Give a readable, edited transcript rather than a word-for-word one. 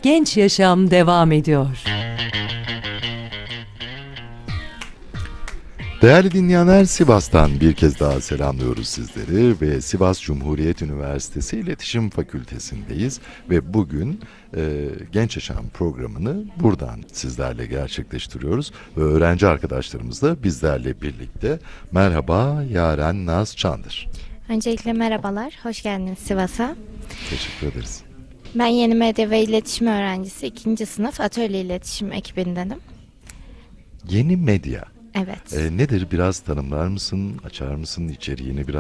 Genç Yaşam devam ediyor. Değerli dinleyenler, Sivas'tan bir kez daha selamlıyoruz sizleri ve Sivas Cumhuriyet Üniversitesi İletişim Fakültesindeyiz ve bugün Genç Yaşam programını buradan sizlerle gerçekleştiriyoruz ve öğrenci arkadaşlarımız da bizlerle birlikte. Merhaba, Yaren Naz Çandır. Öncelikle merhabalar, hoş geldiniz Sivas'a. Teşekkür ederiz. Ben Yeni Medya ve İletişim öğrencisi 2. sınıf Atölye İletişim ekibindenim. Yeni medya. Evet. Nedir? Biraz tanımlar mısın? Açar mısın? İçeriğini biraz